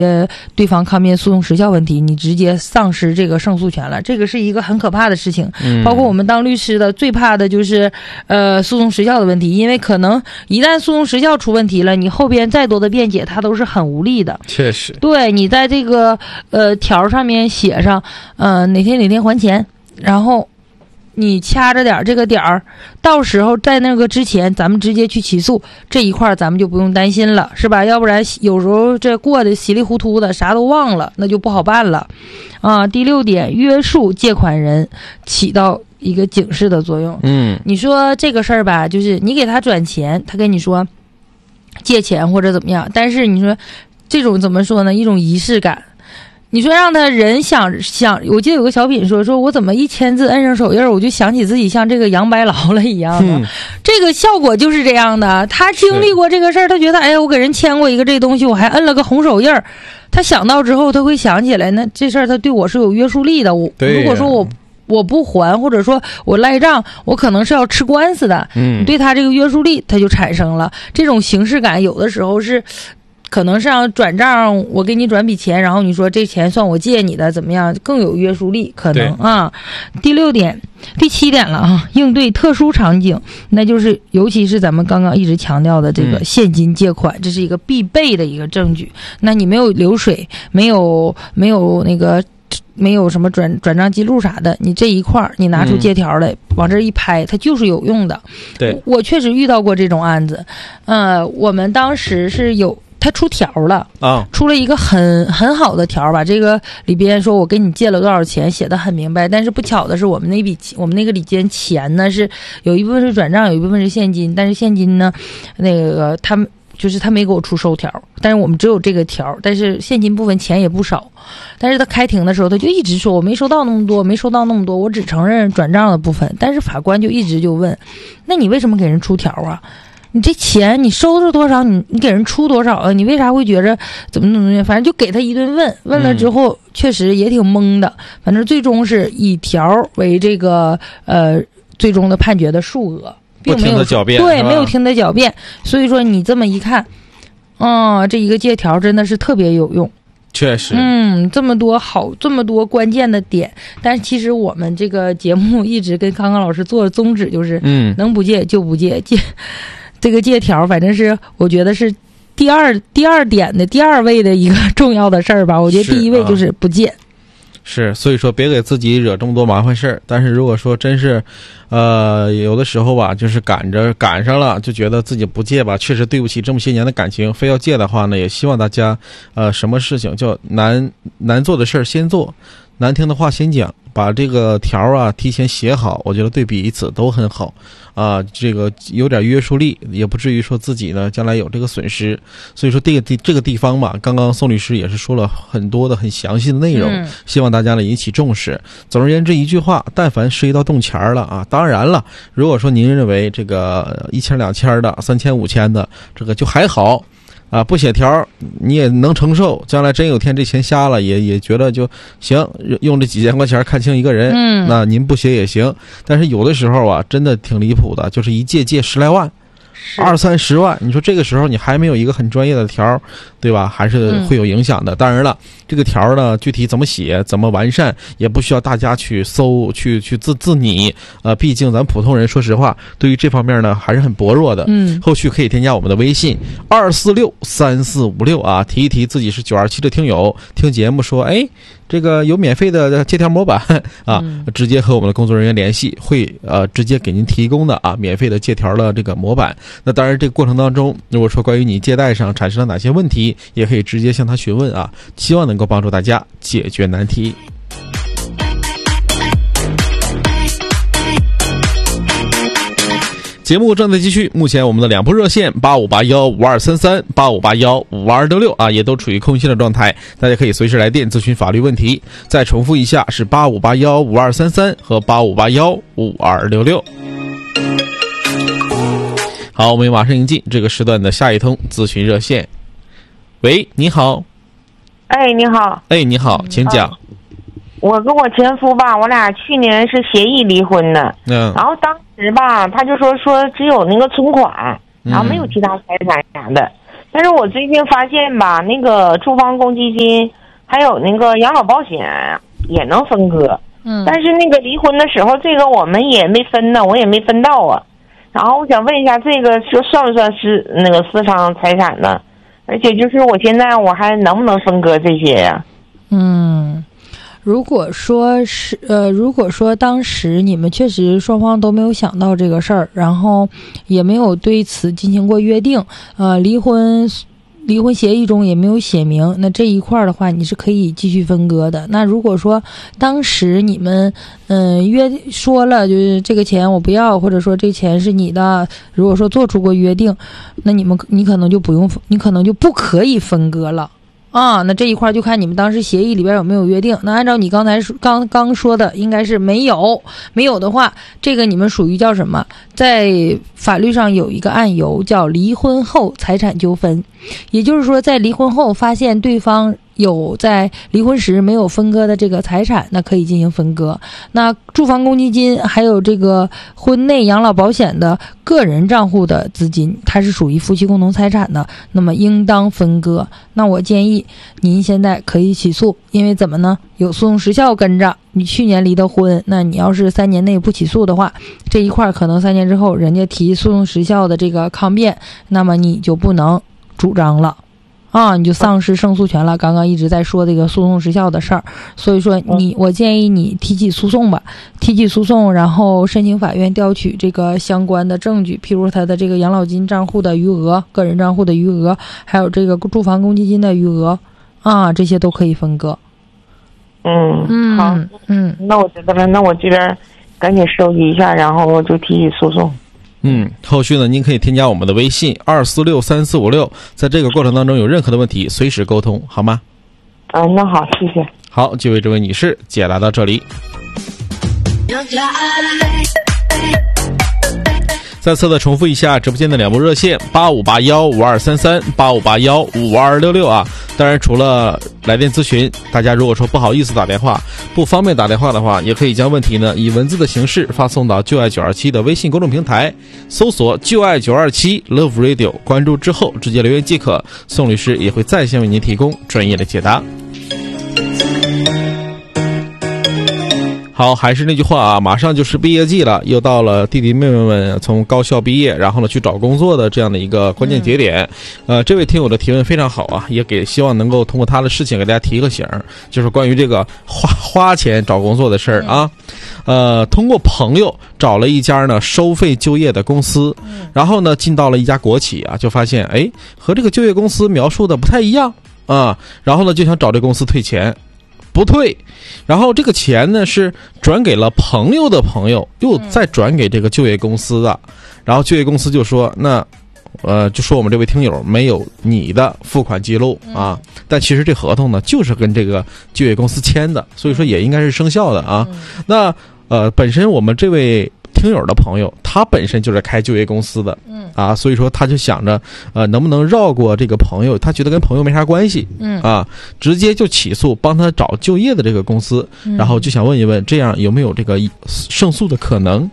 对方抗辩诉讼时效问题，你直接丧失这个胜诉权了，这个是一个很可怕的事情。包括我们当律师的最怕的就是诉讼时效的问题，因为可能一旦诉讼时效出问题了，你后边再多的辩解它都是很无力的。 确实， 对，你在这个条上面写上哪天哪天还钱，然后你掐着点这个点儿，到时候在那个之前咱们直接去起诉，这一块咱们就不用担心了，是吧？要不然有时候这过得稀里糊涂的啥都忘了，那就不好办了啊。第6点，约束借款人，起到一个警示的作用。你说这个事儿吧，就是你给他转钱，他跟你说借钱或者怎么样，但是你说这种怎么说呢，一种仪式感，你说让他人想，我记得有个小品说我怎么一签字摁上手印，我就想起自己像这个杨白劳了一样的，这个效果就是这样的。他经历过这个事儿，他觉得哎，我给人签过一个这东西，我还摁了个红手印，他想到之后，他会想起来，那这事儿他对我是有约束力的。如果说我不还，或者说我赖账，我可能是要吃官司的。对他这个约束力，他就产生了这种形式感，有的时候是。可能是让转账，我给你转笔钱，然后你说这钱算我借你的，怎么样更有约束力？可能啊。第7点了啊，应对特殊场景，那就是尤其是咱们刚刚一直强调的这个现金借款，这是一个必备的一个证据。那你没有流水，没有那个。没有什么转账记录啥的，你这一块你拿出借条来，往这一拍，它就是有用的。 对， 我确实遇到过这种案子。我们当时是有他出条了啊，出了一个很好的条，把这个里边说我给你借了多少钱写得很明白，但是不巧的是我们那个里间钱呢是有一部分是转账，有一部分是现金，但是现金呢那个他没给我出收条，但是我们只有这个条，但是现金部分钱也不少。但是他开庭的时候他就一直说我没收到那么多，我只承认转账的部分。但是法官就一直就问，那你为什么给人出条啊？你这钱你收了多少，你给人出多少啊？你为啥会觉着怎么样？反正就给他一顿问了之后，确实也挺懵的。反正最终是以条为这个最终的判决的数额，并没有狡辩， 对，没有听他狡辩。所以说你这么一看，这一个借条真的是特别有用。 确实， 这么多关键的点，但是其实我们这个节目一直跟康康老师做的宗旨就是，能不借就不借，这个借条，反正是我觉得是第二点的第2位的一个重要的事儿吧。我觉得第1位就是不借。 是，所以说别给自己惹这么多麻烦事儿。但是如果说真是，有的时候吧，就是赶上了，就觉得自己不借吧，确实对不起这么些年的感情。非要借的话呢，也希望大家，什么事情叫难做的事儿先做，难听的话先讲，把这个条啊提前写好，我觉得对彼此都很好啊。这个有点约束力，也不至于说自己呢将来有这个损失。所以说这个地方嘛，刚刚宋律师也是说了很多的很详细的内容，希望大家呢引起重视。总而言之一句话，但凡涉及到动钱了啊，当然了，如果说您认为这个1000、2000的、3000、5000的这个就还好。不写条你也能承受，将来真有天这钱瞎了也觉得就行，用这几千块钱看清一个人，那您不写也行。但是有的时候啊，真的挺离谱的，就是一借10来万，20-30万，你说这个时候你还没有一个很专业的条，对吧？还是会有影响的。当然了，这个条呢，具体怎么写、怎么完善，也不需要大家去搜、去自拟。毕竟咱普通人，说实话，对于这方面呢，还是很薄弱的。后续可以添加我们的微信2463456啊，提一提自己是927的听友，听节目说，哎，这个有免费的借条模板啊，直接和我们的工作人员联系，会直接给您提供的啊免费的借条的这个模板。那当然，这个过程当中，如果说关于你借贷上产生了哪些问题，也可以直接向他询问啊，希望能够帮助大家解决难题。节目正在继续，目前我们的2部热线85815233、85815266啊，也都处于空心的状态，大家可以随时来电咨询法律问题。再重复一下，是85815233和85815266。好，我们马上迎进这个时段的下一通咨询热线。喂，你好。 哎，你好。 哎，你好，请讲。 我跟我前夫吧，我俩去年是协议离婚的。然后当时吧，他就说只有那个存款，然后没有其他财产啥的。 但是我最近发现吧，那个住房公积金还有那个养老保险也能分割。但是那个离婚的时候，这个我们也没分呢，我也没分到啊。然后我想问一下，这个就算不算是那个私藏财产呢？而且就是我现在我还能不能分割这些呀？ 如果说当时你们确实双方都没有想到这个事儿，然后也没有对此进行过约定，离婚协议中也没有写明，那这一块的话你是可以继续分割的。那如果说当时你们约说了就是这个钱我不要，或者说这钱是你的，如果说做出过约定，那你可能就不可以分割了。那这一块就看你们当时协议里边有没有约定。那按照你刚才刚说的，应该是没有的话，这个你们属于叫什么？在法律上有一个案由叫离婚后财产纠纷，也就是说在离婚后发现对方有在离婚时没有分割的这个财产，那可以进行分割。那住房公积金还有这个婚内养老保险的个人账户的资金，它是属于夫妻共同财产的，那么应当分割。那我建议您现在可以起诉，因为怎么呢？有诉讼时效跟着，你去年离的婚，那你要是3年内不起诉的话，这一块可能3年之后人家提诉讼时效的这个抗辩，那么你就不能主张了。你就丧失胜诉权了。刚刚一直在说这个诉讼时效的事儿，所以说我建议你提起诉讼吧，然后申请法院调取这个相关的证据，譬如他的这个养老金账户的余额、个人账户的余额，还有这个住房公积金的余额这些都可以分割。 好，那我知道了，那我这边赶紧收集一下，然后我就提起诉讼。 后续呢，您可以添加我们的微信2463456，在这个过程当中有任何的问题随时沟通，好吗？ 那好，谢谢。 好，就为这位女士解答到这里。再次的重复一下直播间的2部热线85815233 85815266啊。当然除了来电咨询，大家如果说不好意思打电话，不方便打电话的话，也可以将问题呢以文字的形式发送到就爱927的微信公众平台，搜索就爱927 Love Radio， 关注之后直接留言即可，宋律师也会在线为您提供专业的解答。好，还是那句话啊，马上就是毕业季了，又到了弟弟妹妹们从高校毕业，然后呢去找工作的这样的一个关键节点。这位听友的提问非常好啊，也希望能够通过他的事情给大家提个醒，就是关于这个花钱找工作的事儿啊。通过朋友找了一家呢收费就业的公司，然后呢进到了一家国企啊，就发现和这个就业公司描述的不太一样啊，然后呢就想找这公司退钱。不退，然后这个钱呢是转给了朋友的朋友，又再转给这个就业公司的，然后就业公司就说就说我们这位听友没有你的付款记录啊，但其实这合同呢就是跟这个就业公司签的，所以说也应该是生效的啊。那本身我们这位听友的朋友他本身就是开就业公司的所以说他就想着能不能绕过这个朋友，他觉得跟朋友没啥关系直接就起诉帮他找就业的这个公司，然后就想问一问这样有没有这个胜诉的可能。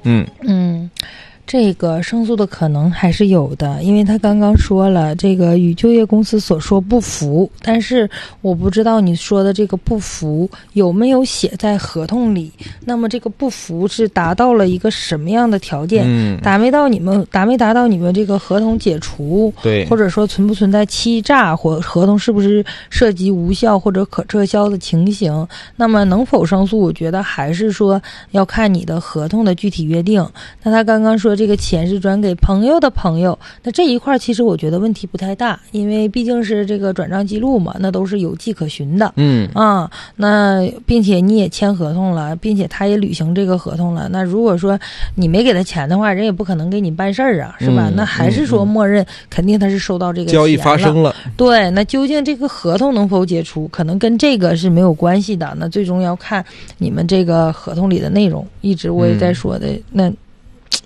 这个胜诉的可能还是有的，因为他刚刚说了这个与就业公司所说不符，但是我不知道你说的这个不符有没有写在合同里，那么这个不符是达到了一个什么样的条件，达没达到你们这个合同解除， 对， 或者说存不存在欺诈，或合同是不是涉及无效或者可撤销的情形，那么能否胜诉，我觉得还是说要看你的合同的具体约定。那他刚刚说这个钱是转给朋友的朋友，那这一块其实我觉得问题不太大，因为毕竟是这个转账记录嘛，那都是有迹可循的。那并且你也签合同了，并且他也履行这个合同了，那如果说你没给他钱的话，人也不可能给你办事儿啊，是吧？那还是说默认肯定他是收到这个钱了， 交易发生了。对， 那究竟这个合同能否解除，可能跟这个是没有关系的，那最终要看你们这个合同里的内容。一直我也在说的，那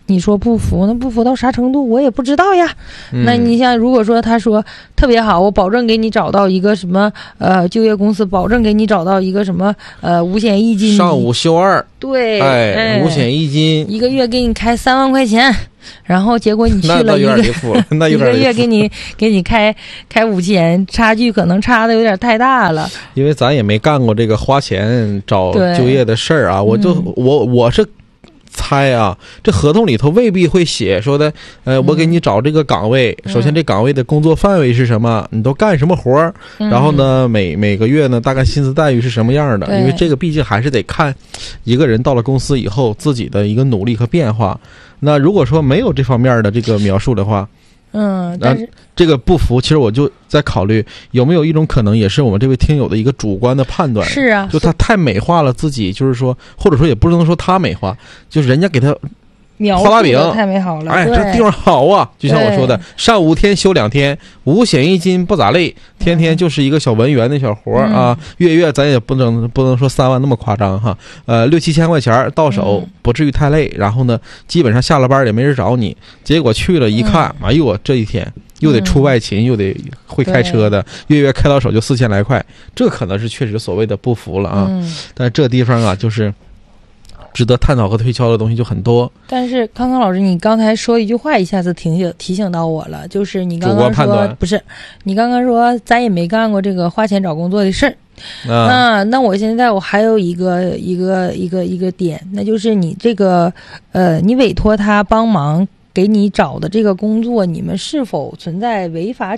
你说不服，那不服到啥程度我也不知道呀。那你像如果说他说特别好，我保证给你找到一个什么就业公司，保证给你找到一个什么五险一金， 上5休2， 对， 五险一金， 一个月给你开3万块钱，然后结果你去了一个一个月给你开5000，差距可能差的有点太大了。 因为咱也没干过这个花钱找就业的事儿啊，我是猜啊，这合同里头未必会写说的，我给你找这个岗位，首先这岗位的工作范围是什么，你都干什么活儿，然后呢每个月呢大概薪资待遇是什么样的，因为这个毕竟还是得看一个人到了公司以后自己的一个努力和变化。那如果说没有这方面的这个描述的话， 但是这个不服，其实我就在考虑有没有一种可能，也是我们这位听友的一个主观的判断。 是啊， 就他太美化了自己，就是说，或者说也不能说他美化，就是人家给他画大饼太美好了。 哎，这地方好啊！就像我说的，上5天休2天，五险一金不咋累，天天就是一个小文员的小活啊。月咱也不能说3万那么夸张哈，6、7千块钱到手，不至于太累。然后呢，基本上下了班也没人找你，结果去了一看，哎呦，我这一天又得出外勤，又得会开车的，月开到手就4000来块，这可能是确实所谓的不服了啊。但这地方啊，就是值得探讨和推敲的东西就很多。 但是康康老师，你刚才说一句话，一下子提醒到我了，就是你刚刚说不是，你刚刚说咱也没干过这个花钱找工作的事儿。那我现在还有一个点，那就是你这个你委托他帮忙给你找的这个工作，你们是否存在非法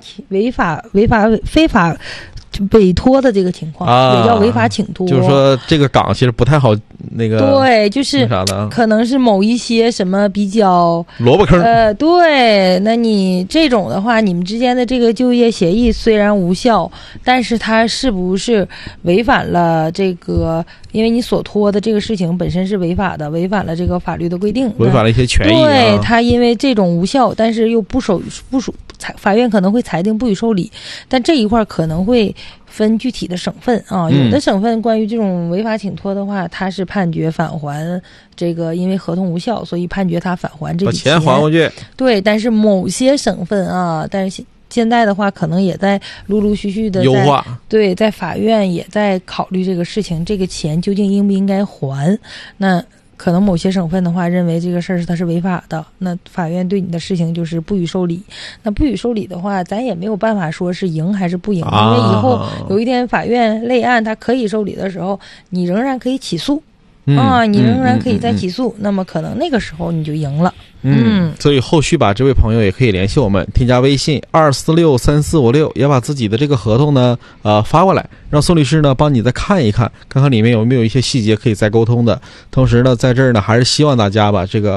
委托的这个情况，也叫违法请托。 就是说这个岗其实不太好那个， 对，就是可能是某一些什么比较萝卜坑。 对，那你这种的话，你们之间的这个就业协议虽然无效，但是它是不是违反了这个？因为你所托的这个事情本身是违反了这个法律的规定， 违反了一些权益。 对，他因为这种无效，但是又不属，法院可能会裁定不予受理，但这一块可能会分具体的省份啊。有的省份关于这种违法请托的话，他是判决返还这个，因为合同无效，所以判决他返还这笔钱还回去。 对，但是某些省份啊，但是现在的话，可能也在陆陆续续的优化。 对，在法院也在考虑这个事情，这个钱究竟应不应该还？那可能某些省份的话，认为这个事儿它是违法的，那法院对你的事情就是不予受理。那不予受理的话，咱也没有办法说是赢还是不赢，因为以后有一天法院类案它可以受理的时候，你仍然可以起诉。你仍然可以再起诉，那么可能那个时候你就赢了。 所以后续吧，这位朋友也可以联系我们，添加微信2463456，也把自己的这个合同呢发过来，让宋律师呢帮你再看一看，看看里面有没有一些细节可以再沟通的。同时呢，在这儿呢还是希望大家吧，这个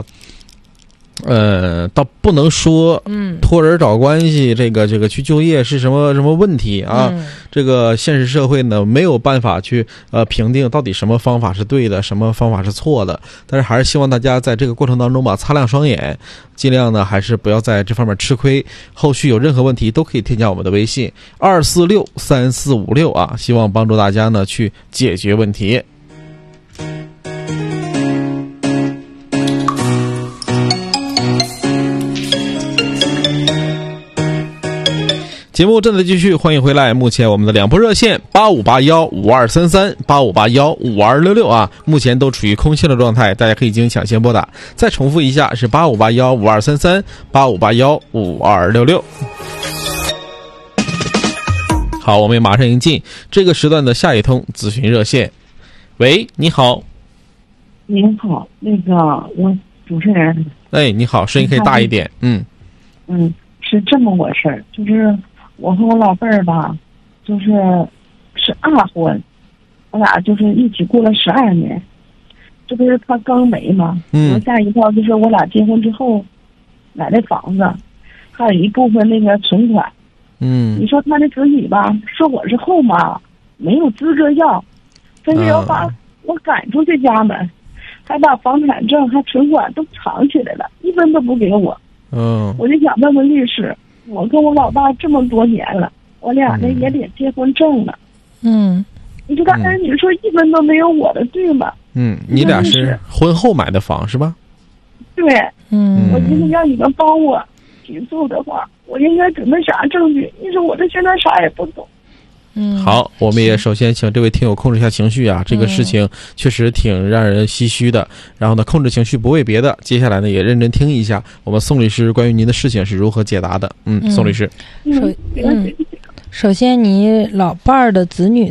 倒不能说托人找关系，这个去就业是什么问题啊？这个现实社会呢没有办法去评定到底什么方法是对的，什么方法是错的。但是还是希望大家在这个过程当中吧，擦亮双眼，尽量呢还是不要在这方面吃亏。后续有任何问题都可以添加我们的微信2463456啊，希望帮助大家呢去解决问题。节目正在继续，欢迎回来。目前我们的两部热线85815233 85815266啊，目前都处于空线的状态，大家可以进行抢先拨打。再重复一下是85815233 85815266。好，我们也马上迎进这个时段的下一通咨询热线。喂，你好。 您好，那个我主持人。 哎，你好，声音可以大一点。 是这么回事儿，就是我和我老伴儿吧，是二婚，我俩就是一起过了12年，这不是他刚没吗？我下一套就是我俩结婚之后买的房子，还有一部分那个存款。你说他的子女吧，说我是后妈，没有资格要，甚至要把我赶出去家门，还把房产证还存款都藏起来了，一分都不给我。我就想问问律师，我跟我老大这么多年了，我俩呢也领结婚证了。你说刚才你说一分都没有我的，对吗？ 你俩是婚后买的房是吧？ 对，我今天要你们帮我起诉的话，我应该准备啥证据？你说我这现在啥也不懂。 好，我们也首先请这位听友控制一下情绪啊，这个事情确实挺让人唏嘘的。然后呢，控制情绪不为别的，接下来呢也认真听一下我们宋律师关于您的事情是如何解答的。宋律师， 首先你老伴儿的子女